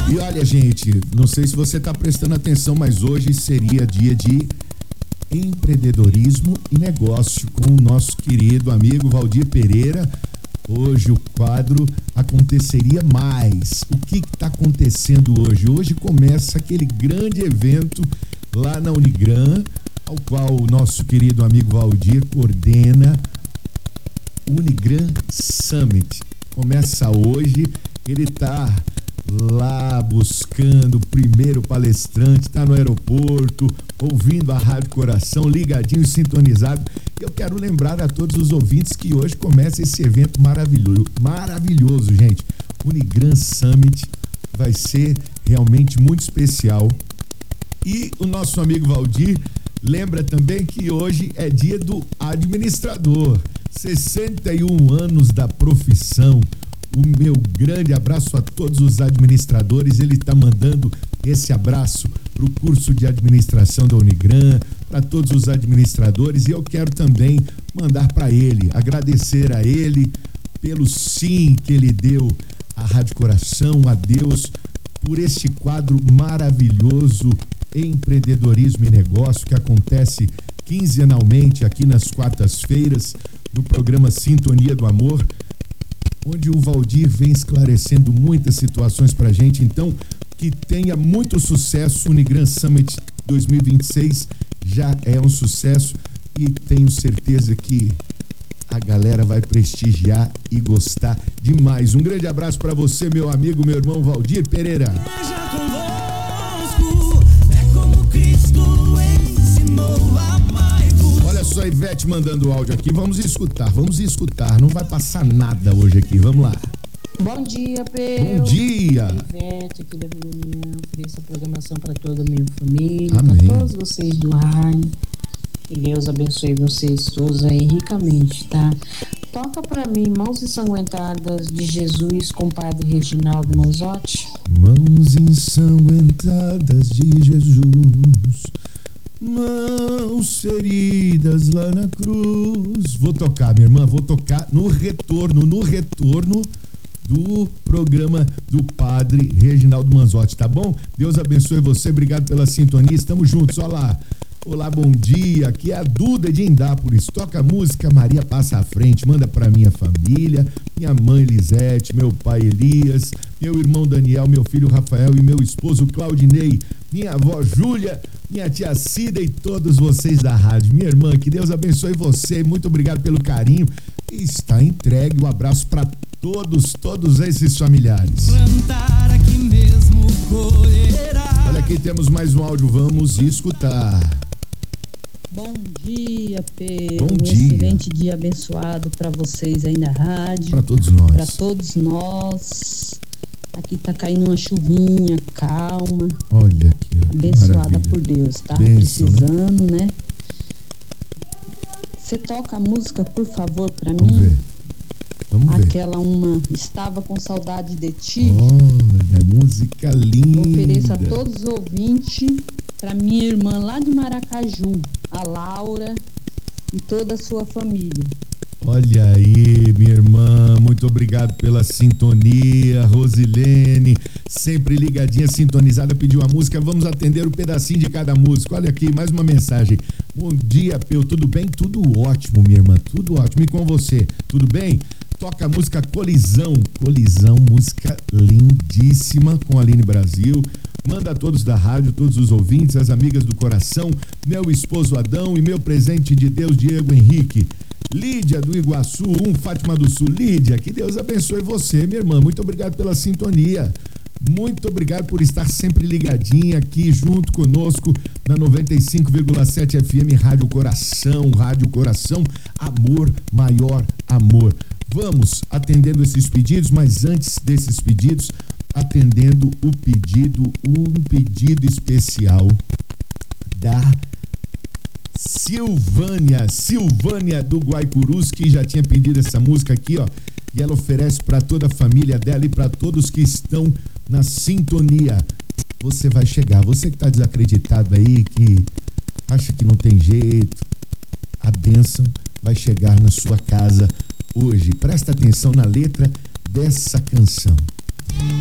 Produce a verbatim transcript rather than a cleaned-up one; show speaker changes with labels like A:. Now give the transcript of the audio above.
A: E olha, gente, não sei se você está prestando atenção, mas hoje seria dia de empreendedorismo e negócio com o nosso querido amigo Valdir Pereira. Hoje o quadro Aconteceria Mais. O que está acontecendo hoje? Hoje começa aquele grande evento lá na Unigran, ao qual o nosso querido amigo Valdir coordena, Unigran Summit. Começa hoje, ele está lá buscando o primeiro palestrante, está no aeroporto, ouvindo a Rádio Coração, ligadinho, sintonizado. Eu quero lembrar a todos os ouvintes que hoje começa esse evento maravilhoso, maravilhoso, gente. Unigran Summit vai ser realmente muito especial. E o nosso amigo Valdir lembra também que hoje é dia do administrador. sessenta e um anos da profissão. O meu grande abraço a todos os administradores. Ele está mandando esse abraço para o curso de administração da Unigran, para todos os administradores, e eu quero também mandar para ele, agradecer a ele pelo sim que ele deu à Rádio Coração, a Deus, por este quadro maravilhoso, Empreendedorismo e Negócio, que acontece quinzenalmente aqui nas quartas-feiras, no programa Sintonia do Amor, onde o Valdir vem esclarecendo muitas situações pra gente. Então, que tenha muito sucesso. O Unigran Summit dois mil e vinte e seis já é um sucesso e tenho certeza que a galera vai prestigiar e gostar demais. Um grande abraço para você, meu amigo, meu irmão Valdir Pereira. Olha só, Ivete mandando áudio aqui. Vamos escutar, vamos escutar. Não vai passar nada hoje aqui. Vamos lá.
B: Bom dia, Pedro.
A: Bom dia.
B: Ivete aqui da Vila União. Ofereço a programação para toda a minha família, para todos vocês do ar. Que Deus abençoe vocês todos aí ricamente, tá? Toca para mim Mãos Ensanguentadas de Jesus com o Padre Reginaldo Manzotti.
A: Mãos ensanguentadas de Jesus, mãos feridas lá na cruz. Vou tocar, minha irmã, vou tocar no retorno, no retorno do programa do Padre Reginaldo Manzotti, tá bom? Deus abençoe você, obrigado pela sintonia, estamos juntos, olha lá. Olá, bom dia, aqui é a Duda de Indápolis, toca a música Maria Passa à Frente, manda pra minha família, minha mãe Lisete, meu pai Elias, meu irmão Daniel, meu filho Rafael e meu esposo Claudinei, minha avó Júlia, minha tia Cida e todos vocês da rádio. Minha irmã, que Deus abençoe você, muito obrigado pelo carinho. E está entregue o um abraço para todos, todos esses familiares.
C: Plantar aqui mesmo colherá.
A: Olha aqui, temos mais um áudio, vamos escutar.
D: Bom dia, Pedro.
A: Bom dia.
D: Um excelente dia abençoado para vocês aí na rádio.
A: Para todos nós.
D: Para todos nós. Aqui tá caindo uma chuvinha calma.
A: Olha aqui.
D: Abençoada
A: maravilha.
D: por Deus, tá?
A: Benção,
D: precisando, né? Você toca a música, por favor, para mim?
A: Vamos ver. Vamos ver.
D: Aquela uma, Estava com Saudade de Ti.
A: Olha, música linda.
D: Ofereço a todos os ouvintes, para minha irmã lá de Maracaju, a Laura e toda a sua família.
A: Olha aí, minha irmã, muito obrigado pela sintonia. Rosilene, sempre ligadinha, sintonizada, pediu a música, vamos atender um pedacinho de cada música. Olha aqui, mais uma mensagem. Bom dia, Peu, tudo bem? Tudo ótimo, minha irmã, tudo ótimo. E com você, tudo bem? Toca a música Colisão, Colisão, música lindíssima com a Aline Brasil. Manda a todos da rádio, todos os ouvintes, as amigas do coração, meu esposo Adão e meu presente de Deus, Diego Henrique. Lídia do Iguaçu, um Fátima do Sul. Lídia, que Deus abençoe você, minha irmã. Muito obrigado pela sintonia. Muito obrigado por estar sempre ligadinha aqui junto conosco na noventa e cinco vírgula sete F M Rádio Coração, Rádio Coração, amor, maior amor. Vamos atendendo esses pedidos, mas antes desses pedidos, atendendo o pedido, um pedido especial da Silvânia, Silvânia do Guaicurus, que já tinha pedido essa música aqui, ó, e ela oferece para toda a família dela e para todos que estão na sintonia. Você vai chegar, você que está desacreditado aí, que acha que não tem jeito, a bênção vai chegar na sua casa hoje. Presta atenção na letra dessa canção.